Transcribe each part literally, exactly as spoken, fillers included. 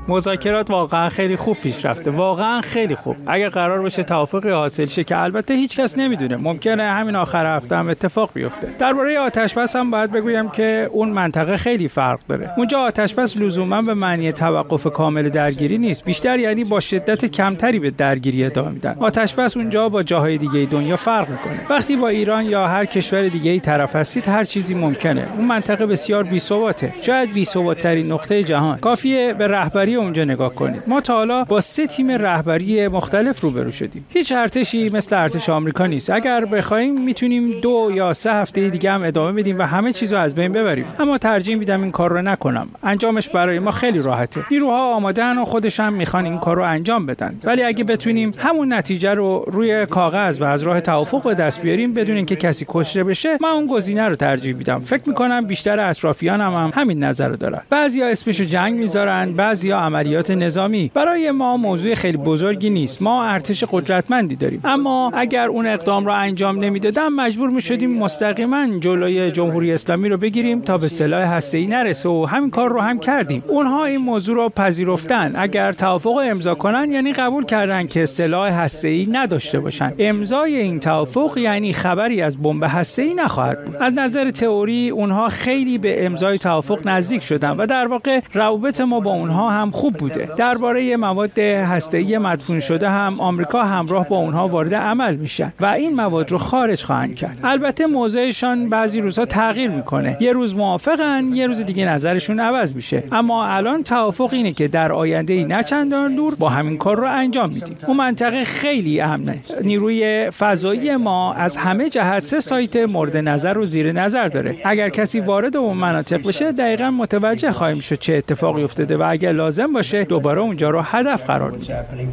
مذاکرات واقعا خیلی خوب پیش رفته، واقعا خیلی خوب. اگه قرار باشه توافقی حاصل شه که البته هیچ کس نمیدونه، ممکنه همین آخر هفته هم اتفاق بیفته. درباره آتش‌بس هم باید بگویم که اون منطقه خیلی فرق داره. اونجا آتش‌بس لزوما به معنی توقف کامل درگیری نیست، بیشتر یعنی با شدت کمتری به درگیری ادامه میدن. آتش‌بس اونجا با جاهای دیگه دنیا فرق میکنه. وقتی با ایران یا هر کشور دیگه‌ای طرف هستید هر چیزی ممکنه. اون منطقه بسیار بی‌ثباته، شاید بی‌ثبات‌ترین نقطه جهان. کافیه به رهبری اونجا نگاه کنید. ما تا حالا با سه تیم رهبری مختلف روبرو شدیم. هیچ ارتشی مثل ارتش آمریکا نیست. اگر بخوایم میتونیم دو یا سه هفته دیگه هم ادامه بدیم و همه چیزو از بین ببریم. اما ترجیح میدم این کار رو نکنم. انجامش برای ما خیلی راحته. نیروها آماده‌ان و خودشون میخوان این کار رو انجام بدن. ولی اگه بتونیم همون نتیجه رو روی کاغذ و از راه توافق به دست بیاریم بدون اینکه کسی کشته بشه، من اون گزینه رو ترجیح میدم. فکر میکنم بیشتر اطرافیانم هم همین نظر رو دارن. بعضیا اسمشو جنگ میذارن، بعضیا عملیات نظامی. برای ما موضوع خیلی بزرگی نیست. ما ارتش قدرتمندی داریم. اما اگر اون اقدام رو انجام نمیدادن مجبور میشدیم مستقیما جلوی جمهوری اسلامی رو بگیریم تا به سلاح هسته‌ای نرسه و همین کار رو هم کردیم. اونها این موضوع رو پذیرفتن. اگر توافق امضا کنن یعنی قبول کردن که سلاح هسته‌ای نداشته باشن. امضای این توافق یعنی خبری از بمب هسته‌ای نخواهد بود. از نظر تئوری اونها خیلی به امضای توافق نزدیک شدن و در واقع روابط ما با اونها هم خوب بوده. درباره مواد هسته‌ای مدفون شده هم آمریکا همراه با اونها وارد عمل میشن و این مواد رو خارج خواهند کرد. البته موضعشان بعضی روزها تغییر میکنه. یه روز موافقن، یه روز دیگه نظرشون عوض میشه. اما الان توافق اینه که در آینده نه چندان دور با همین کار رو انجام میدیم. اون منطقه خیلی امنه. نیروی فضایی ما از همه جهت سه سایت مورد نظر رو زیر نظر داره. اگر کسی وارد اون مناطق بشه دقیقاً متوجه خواهیم شد چه اتفاقی افتاده و اگر لازم باشه دوباره اونجا رو هدف قرار میدیم.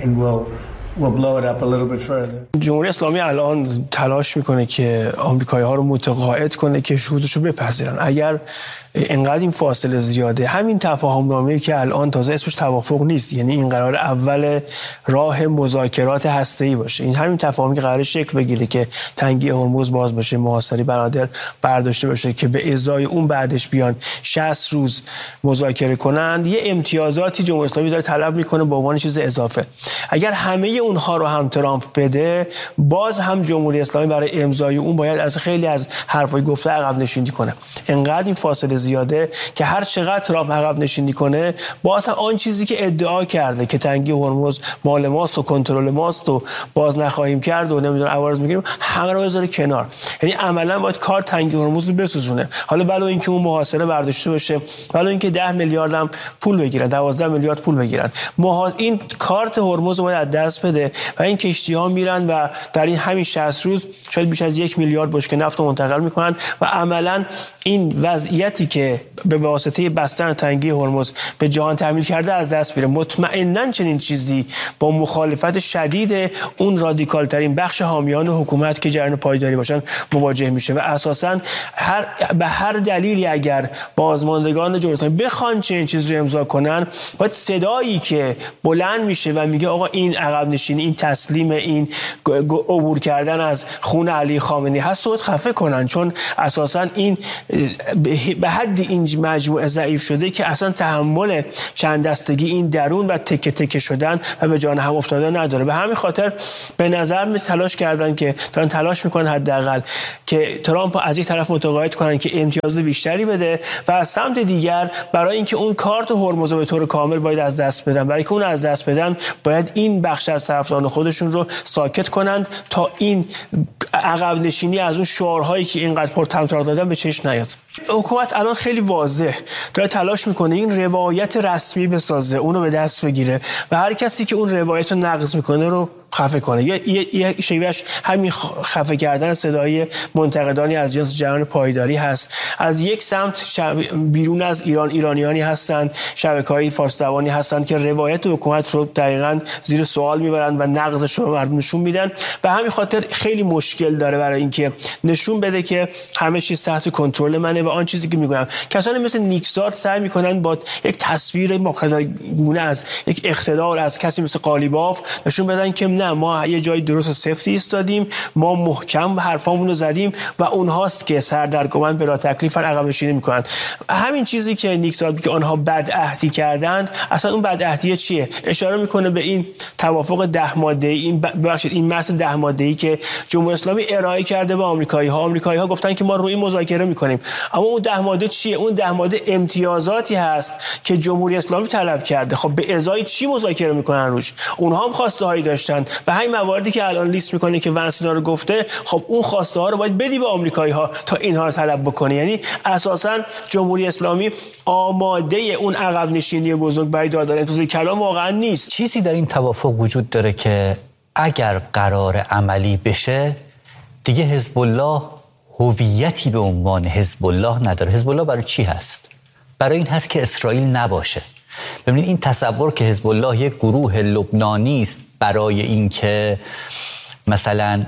جمهوری اسلامی الان تلاش میکنه که آمریکایی‌ها رو متقاعد کنه که شروطش رو بپذیرن. اگر اینقدر این فاصله زیاده، همین تفاهم نامه‌ای که الان تازه اسمش توافق نیست، یعنی این قرار اول راه مذاکرات هسته‌ای باشه، این همین تفاهمی که قرار شکل بگیره که تنگی هرمز باز بشه، محاصره بنادر برداشته بشه که به ازای اون بعدش بیان شصت روز مذاکره کنند، یه امتیازاتی جمهوری اسلامی داره طلب میکنه به عنوان چیز اضافه. اگر همه اونها رو هم ترامپ بده، باز هم جمهوری اسلامی برای امضای اون باید از خیلی از حرفای گفته عقب نشینی کنه. اینقدر این فاصله زیاده که هر چقدر ترامپ عقب نشینی کنه، باز هم آن چیزی که ادعا کرده که تنگی هرمز مال ماست و کنترل ماست و باز نخواهیم کرد و نمیدونم عوارض میگیریم، همه رو بذاره کنار. یعنی عملا باید کار تنگی هرمز رو بسوزونه. حالا بلا اینکه اون محاصره برداشته بشه، بلا اینکه ده میلیارد هم پول بگیرن، دوازده میلیارد پول بگیرن، محاص این کارت هرمز رو باید از دست بده و این کشتی‌ها میرن و در این همین شصت روز شاید بیش از یک میلیارد بشکه نفت رو منتقل میکنن و عملا این وضعیتی که به واسطه بستن تنگی هرمز به جهان تحمیل کرده از دست میره. مطمئناً چنین چیزی با مخالفت شدید اون رادیکال ترین بخش حامیان حکومت که جریان پایداری باشن مواجه میشه و اساساً هر به هر دلیلی اگر بازماندگان جمهوری اسلامی بخوان چنین چیزی رو امضا کنن، باید صدایی که بلند میشه و میگه آقا این عقب نشینی، این تسلیم، این عبور کردن از خون علی خامنه‌ای هست رو خفه کنن، چون اساساً این به حدی این مجموعه ضعیف شده که اصلا تحمل چند دستگی این درون و تکه تکه شدن و به جان هم افتادن نداره. به همین خاطر به نظر می تلاش کردن که دارن تلاش میکنن حداقل که ترامپ از یک طرف متقاعد کنن که امتیاز بیشتری بده و از سمت دیگر برای اینکه اون کارت هرمز به طور کامل باید از دست بدن، برای اینکه اون از دست بدن باید این بخش از طرفداران خودشون رو ساکت کنند تا این عقب نشینی از اون شعارهایی که اینقدر پرطمطراق دادن به چشم نیاد. حکومت الان خیلی واضح داره تلاش میکنه این روایت رسمی بسازه، اونو به دست بگیره و هر کسی که اون روایت رو نقض میکنه رو خفه کنه. یه یه شیوهش همین خفه کردن صدای منتقدانی از جنس جریان پایداری هست. از یک سمت بیرون از ایران ایرانیانی هستند، شبکه‌های فارسی زبانی هستند که روایت حکومت رو دقیقاً زیر سوال میبرند و نقضش رو مردم نشون میدن. به همین خاطر خیلی مشکل داره برای اینکه نشون بده که همه چیز تحت کنترل منه و آن چیزی که میگم کسانی مثل نیکزاد سعی میکنن با یک تصویر مقتدرگونه از یک اقتدار از کسی مثل قالیباف نشون بدن که نه ما یه جای درست و سفتی ایستادیم، ما محکم حرفامون رو زدیم و اونهاست که سردرگمن بلا تکلیفن عقب نشینی میکنن. همین چیزی که نیک زاد که آنها بدعهدی کردند، اصلا اون بدعهدی چیه؟ اشاره میکنه به این توافق ده ماده ای، این ببخشید این متن ده ماده ای که جمهوری اسلامی ارائه کرده به آمریکایی‌ها. آمریکایی‌ها گفتن که ما روی این مذاکره میکنیم، اما اون ده ماده چیه؟ اون ده ماده امتیازاتی هست که جمهوری اسلامی طلب کرده. خب به ازای چی مذاکره میکنن روش؟ اونها هم خواسته هایی داشتن و همین مواردی که الان لیست میکنه که ونسینا رو گفته، خب اون خواسته ها رو باید بدی به آمریکایی‌ها تا اینها رو طلب بکنه. یعنی اساساً جمهوری اسلامی آماده اون عقب نشینی بزرگ برای دادن امتیاز کلام واقعا نیست. چیزی در این توافق وجود داره که اگر قرار عملی بشه دیگه حزب الله هویتی به عنوان حزب الله نداره. حزب الله برای چی هست؟ برای این هست که اسرائیل نباشه. ببینید این تصور که حزب الله یک گروه لبنانی است برای اینکه مثلا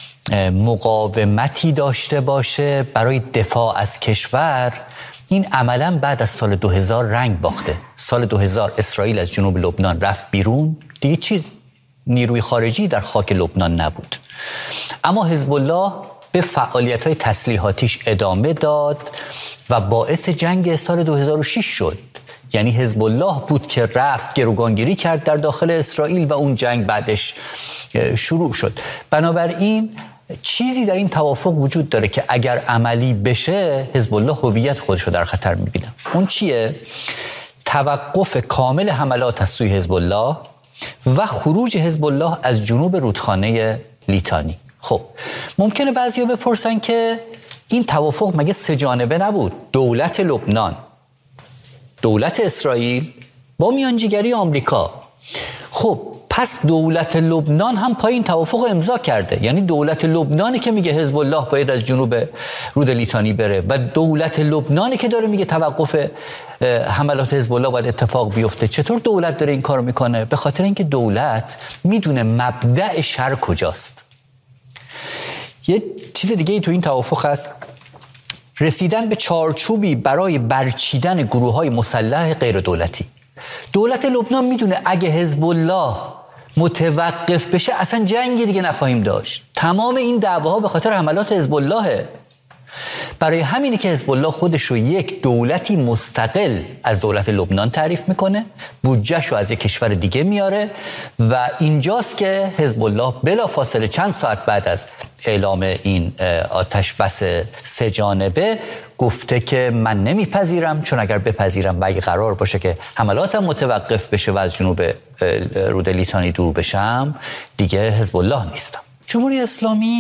مقاومتی داشته باشه برای دفاع از کشور، این عملاً بعد از سال دو هزار رنگ باخته. سال دو هزار اسرائیل از جنوب لبنان رفت بیرون، دیگه چیز نیروی خارجی در خاک لبنان نبود. اما حزب الله به فعالیت‌های تسلیحاتیش ادامه داد و باعث جنگ سال دو هزار و شش شد. یعنی حزب الله بود که رفت گروگانگیری کرد در داخل اسرائیل و اون جنگ بعدش شروع شد. بنابراین چیزی در این توافق وجود داره که اگر عملی بشه حزب الله هویت خودش رو در خطر می‌بینه. اون چیه؟ توقف کامل حملات از سوی حزب الله و خروج حزب الله از جنوب رودخانه لیتانی. خب ممکنه بعضیا بپرسن که این توافق مگه سه جانبه نبود؟ دولت لبنان، دولت اسرائیل با میانجیگری آمریکا. خب پس دولت لبنان هم پای این توافق امضا کرده. یعنی دولت لبنانی که میگه حزب الله باید از جنوب رود لیتانی بره و دولت لبنانی که داره میگه توقف حملات حزب الله باید اتفاق بیفته. چطور دولت داره این کارو میکنه؟ به خاطر اینکه دولت میدونه مبدأ شر کجاست. یه چیز دیگه ای تو این توافق هست، رسیدن به چارچوبی برای برچیدن گروه‌های مسلح غیر دولتی. دولت لبنان میدونه اگه حزب الله متوقف بشه اصلا جنگی دیگه نخواهیم داشت. تمام این دعواها به خاطر حملات حزب اللهه. برای همینه که حزب الله خودش رو یک دولتی مستقل از دولت لبنان تعریف میکنه، بودجه‌ش رو از یک کشور دیگه میاره و اینجاست که حزب الله بلافاصله چند ساعت بعد از اعلام این آتش بس سه جانبه گفته که من نمیپذیرم، چون اگر بپذیرم و اگه قرار باشه که حملاتم متوقف بشه و از جنوب رود لیتانی دور بشم دیگه حزب الله نیستم. جمهوری اسلامی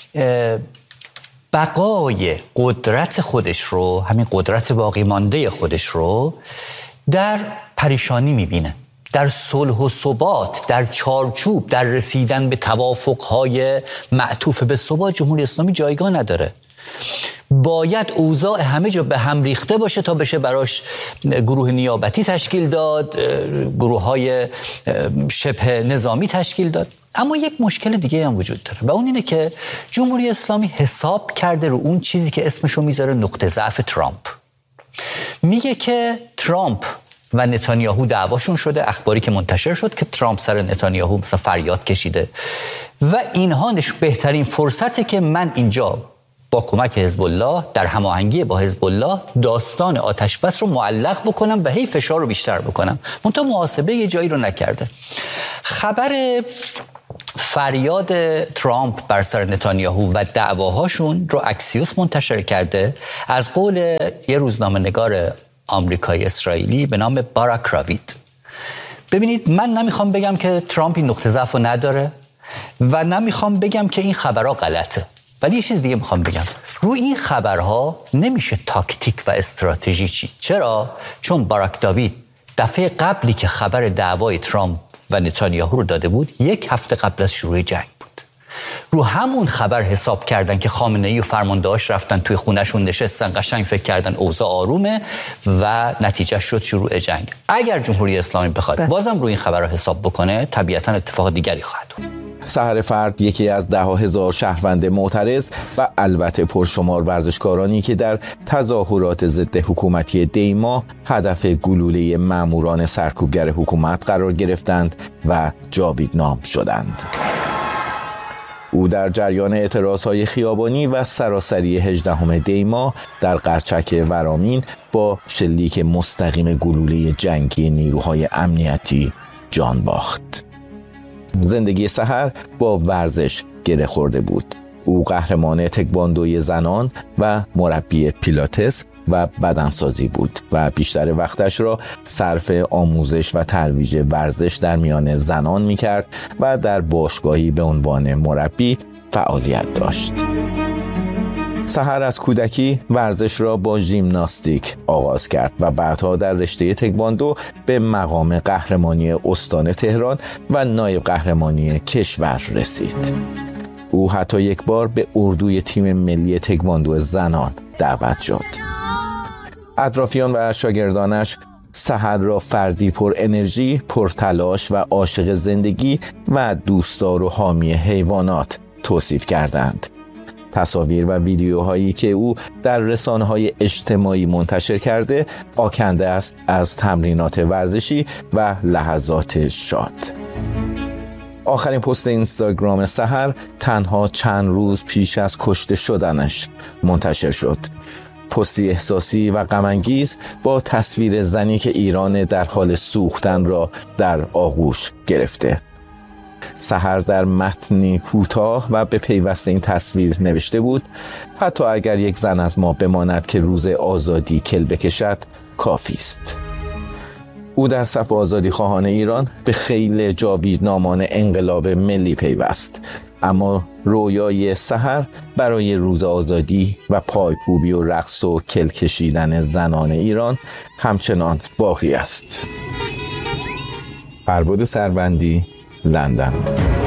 بقای قدرت خودش رو، همین قدرت باقی مانده خودش رو در پریشانی میبینه، در صلح و ثبات، در چارچوب، در رسیدن به توافقهای معطوف به ثبات جمهوری اسلامی جایگاه نداره. باید اوضاع همه جا به هم ریخته باشه تا بشه براش گروه نیابتی تشکیل داد، گروه های شبه نظامی تشکیل داد. اما یک مشکل دیگه هم وجود داره و اون اینه که جمهوری اسلامی حساب کرده رو اون چیزی که اسمشو میذاره نقطه ضعف ترامپ. میگه که ترامپ و نتانیاهو دعواشون شده، اخباری که منتشر شد که ترامپ سر نتانیاهو مثلا فریاد کشیده و اینها نش بهترین فرصته که من اینجا با کمک حزب الله در هماهنگی با حزب الله داستان آتش بس رو معلق بکنم و هی فشار رو بیشتر بکنم. منتها محاسبه یه جایی رو نکرده. خبر فریاد ترامپ بر سر نتانیاهو و دعواهاشون رو اکسیوس منتشر کرده از قول یه روزنامه نگار آمریکایی اسرائیلی به نام باراک راوید. ببینید من نمیخوام بگم که ترامپ این نقطه ضعف رو نداره و نمیخوام بگم که این خبرها غلطه، ولی یه چیز دیگه میخوام بگم، روی این خبرها نمیشه تاکتیک و استراتژی چید. چرا؟ چون باراک داوید دفعه قبلی که خبر دعوای ترامپ و نتانیاهو رو داده بود یک هفته قبل از شروع جنگ بود. رو همون خبر حساب کردن که خامنه‌ای و فرماندهاش رفتن توی خونه‌شون نشستن، قشنگ فکر کردن اوضاع آرومه و نتیجه شد شروع جنگ. اگر جمهوری اسلامی بخواد بازم روی این خبرها حساب بکنه طبیعتاً اتفاق دیگری خواهد بود. سحر فرد یکی از ده هزار شهروند معترض و البته پرشمار ورزشکارانی که در تظاهرات ضد حکومتی دیما هدف گلوله ماموران سرکوبگر حکومت قرار گرفتند و جاویدنام شدند. او در جریان اعتراضهای خیابانی و سراسری هجدهم دی ماه در قرچک ورامین با شلیک مستقیم گلوله جنگی نیروهای امنیتی جان باخت. زندگی سحر با ورزش گره خورده بود. او قهرمان تکواندوی زنان و مربی پیلاتس و بدنسازی بود و بیشتر وقتش را صرف آموزش و ترویج ورزش در میان زنان می‌کرد و در باشگاهی به عنوان مربی فعالیت داشت. سحر از کودکی ورزش را با ژیمناستیک آغاز کرد و بعدها در رشته تکواندو به مقام قهرمانی استان تهران و نایب قهرمانی کشور رسید. او حتی یک بار به اردوی تیم ملی تکواندو زنان دعوت شد. اطرافیان و شاگردانش سحر را فردی پر انرژی، پر تلاش و عاشق زندگی و دوستدار و حامی حیوانات توصیف کردند. تصاویر و ویدیوهایی که او در رسانه‌های اجتماعی منتشر کرده آکنده است از تمرینات ورزشی و لحظات شاد. آخرین پست اینستاگرام سحر تنها چند روز پیش از کشته شدنش منتشر شد. پستی احساسی و غم‌انگیز با تصویر زنی که ایران در حال سوختن را در آغوش گرفته. سحر در متنی کوتاه و به پیوست این تصویر نوشته بود: حتی اگر یک زن از ما بماند که روز آزادی کل بکشد کافی است. او در صف آزادی خواهان ایران به خیل جاویدنامان انقلاب ملی پیوست، اما رویای سحر برای روز آزادی و پایکوبی و رقص و کل کشیدن زنان ایران همچنان باقی است. فربد سربندی، لندن.